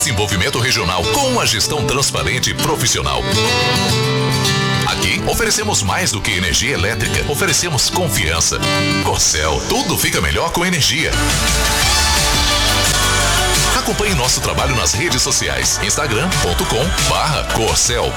Desenvolvimento regional com uma gestão transparente e profissional. Aqui oferecemos mais do que energia elétrica, oferecemos confiança. Corcel, tudo fica melhor com energia. Acompanhe nosso trabalho nas redes sociais, instagram.com/Corcel_.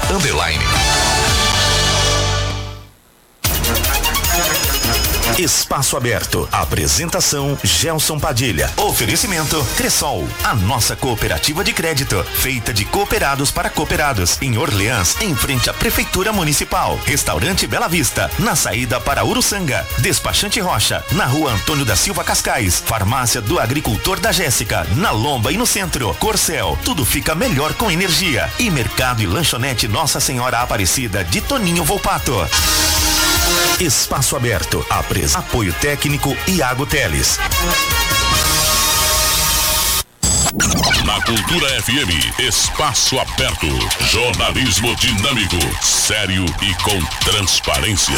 Espaço Aberto. Apresentação Gelson Padilha. Oferecimento Cressol, a nossa cooperativa de crédito, feita de cooperados para cooperados, em Orleans, em frente à Prefeitura Municipal. Restaurante Bela Vista, na saída para Uruçanga. Despachante Rocha, na Rua Antônio da Silva Cascais. Farmácia do Agricultor da Jéssica, na Lomba e no centro. Corcel, tudo fica melhor com energia. E Mercado e Lanchonete Nossa Senhora Aparecida, de Toninho Volpato. Espaço Aberto. Apoio técnico Iago Teles. Na Cultura FM, Espaço Aberto. Jornalismo dinâmico, sério e com transparência.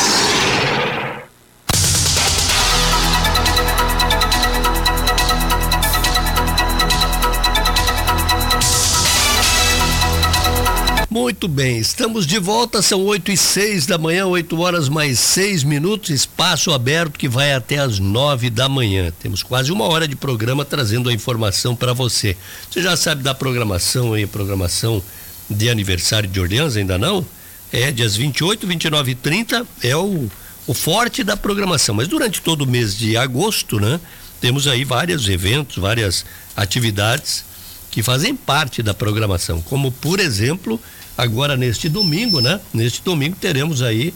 Muito bem, estamos de volta, são 8h06 da manhã, 8 horas mais 6 minutos, Espaço Aberto que vai até as 9 da manhã. Temos quase uma hora de programa trazendo a informação para você. Você já sabe da programação aí, programação de aniversário de Orleans, ainda não? É dias 28, 29 e 30 é o forte da programação, mas durante todo o mês de agosto, né? Temos aí vários eventos, várias atividades que fazem parte da programação, como por exemplo, agora neste domingo, né? Neste domingo teremos aí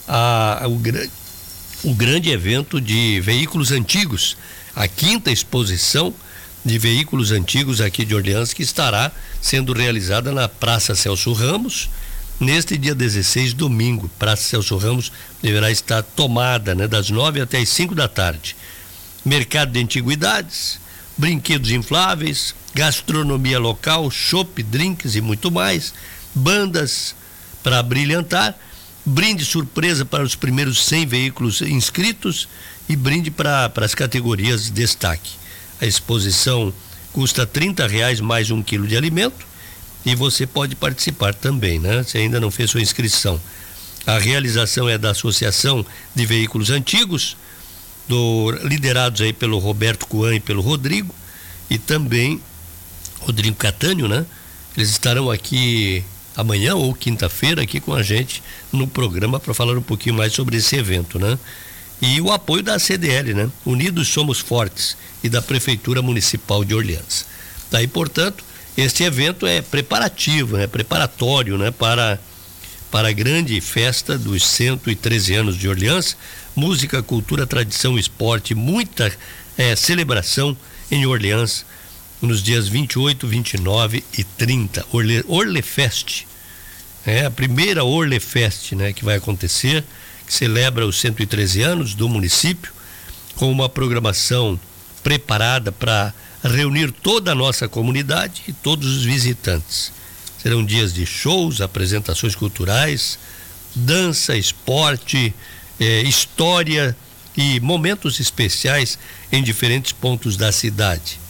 o grande evento de veículos antigos, a 5ª exposição de veículos antigos aqui de Orleans, que estará sendo realizada na Praça Celso Ramos, neste dia 16, domingo. Praça Celso Ramos deverá estar tomada, né? Das 9 até as 5 da tarde. Mercado de antiguidades, brinquedos infláveis, gastronomia local, chopp, drinks e muito mais, bandas para brilhantar, brinde surpresa para os primeiros 100 veículos inscritos e brinde para as categorias de destaque. A exposição custa R$30 mais 1 quilo de alimento e você pode participar também, né? Se ainda não fez sua inscrição. A realização é da Associação de Veículos Antigos, liderados aí pelo Roberto Coan e pelo Rodrigo, e também Rodrigo Catânio, né? Eles estarão aqui amanhã ou quinta-feira aqui com a gente no programa para falar um pouquinho mais sobre esse evento, né? E o apoio da CDL, né? Unidos Somos Fortes, e da Prefeitura Municipal de Orleans. Daí, portanto, este evento é preparativo, né? Preparatório, né? Para a grande festa dos 113 anos de Orleans. Música, cultura, tradição, esporte, muita celebração em Orleans nos dias 28, 29 e 30. Orlefest, a primeira Orlefest, né, que vai acontecer, que celebra os 113 anos do município, com uma programação preparada para reunir toda a nossa comunidade e todos os visitantes. Serão dias de shows, apresentações culturais, dança, esporte, história e momentos especiais em diferentes pontos da cidade.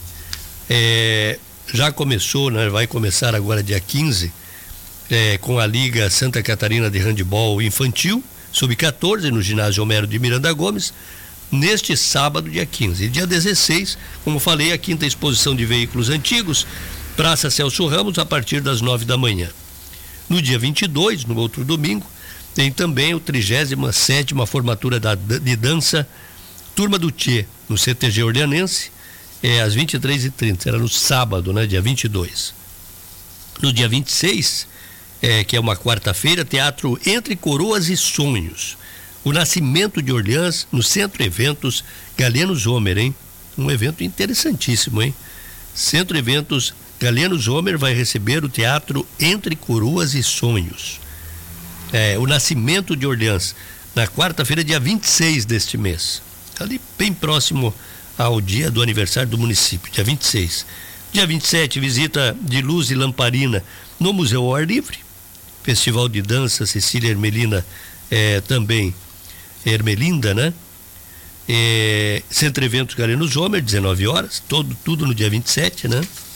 Já começou, né? Vai começar agora dia 15, com a Liga Santa Catarina de Handebol Infantil, Sub-14, no ginásio Homero de Miranda Gomes, neste sábado, dia 15. E dia 16, como falei, a 5ª exposição de veículos antigos, Praça Celso Ramos, a partir das 9 da manhã. No dia 22, no outro domingo, tem também o 37ª formatura de dança Turma do Tchê, no CTG Orleanense, às 23h30, será no sábado, né, dia 22. No dia 26, que é uma quarta-feira, Teatro Entre Coroas e Sonhos, o Nascimento de Orleans, no Centro Eventos Galeno Zomer, hein? Um evento interessantíssimo, hein? Centro Eventos Galeno Zomer vai receber o Teatro Entre Coroas e Sonhos. O Nascimento de Orleans, na quarta-feira, dia 26 deste mês, ali bem próximo ao dia do aniversário do município, dia 26. Dia 27, visita de luz e lamparina no Museu ao Ar Livre. Festival de Dança Cecília Ermelina, também Ermelinda, né? Centro Eventos Galeno Zomer, 19 horas, tudo no dia 27, né?